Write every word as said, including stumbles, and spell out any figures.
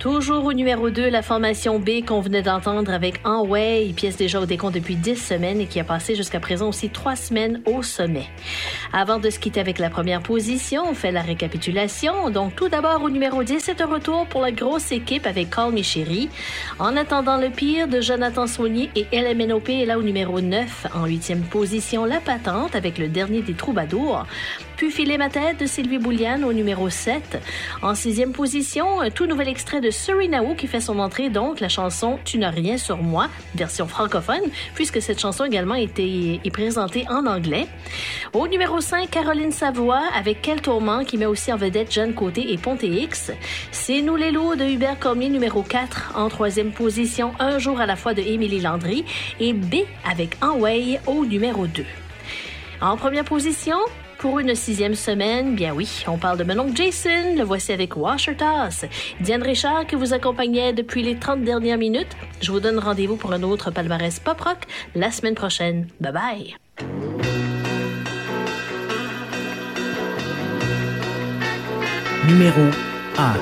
Toujours au numéro deux, la formation B qu'on venait d'entendre avec En Way, pièce déjà au décompte depuis dix semaines et qui a passé jusqu'à présent aussi trois semaines au sommet. Avant de se quitter avec la première position, on fait la récapitulation. Donc tout d'abord au numéro dix, c'est un retour pour la grosse équipe avec Call Me Chérie. En attendant le pire de Jonathan Saunier et L M N O P est là au numéro neuf. En huitième position, La Patente avec le dernier des troubadours. Puis Filer ma tête de Sylvie Bouliane au numéro sept. En sixième position, un tout nouvel extrait de Serena Wu qui fait son entrée, donc la chanson Tu n'as rien sur moi, version francophone, puisque cette chanson également été, est présentée en anglais. Au numéro cinq, Caroline Savoie avec Quel tourment qui met aussi en vedette Jeanne Côté et Ponté X. C'est Nous les loups de Hubert Cormier numéro quatre. En troisième position, Un jour à la fois de Émilie Landry et B avec En Way au numéro deux. En première position, pour une sixième semaine, bien oui, on parle de mon oncle Jason, le voici avec Washer Toss. Diane Richard qui vous accompagnait depuis les trente dernières minutes. Je vous donne rendez-vous pour un autre palmarès pop-rock la semaine prochaine. Bye bye! Numéro un.